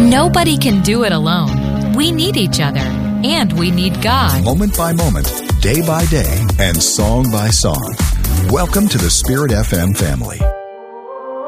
Nobody can do it alone. We need each other, and we need God. Moment by moment, day by day, and song by song. Welcome to the Spirit FM family.